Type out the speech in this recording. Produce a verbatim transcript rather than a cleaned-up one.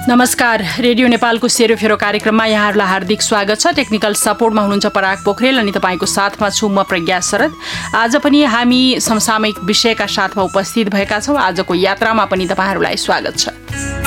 नमस्कार, रेडियो नेपालको सेरोफेरो कार्यक्रममा यहाँहरूलाई हार्दिक स्वागत छ। टेक्निकल सपोर्टमा हुनुहुन्छ पराग पोखरेल अनि तपाईँको साथमा छु म प्रज्ञा शरद। आज पनि हामी समसामयिक विषयका साथमा उपस्थित भएका छौँ। आजको यात्रामा पनि तपाईँहरूलाई स्वागत छ।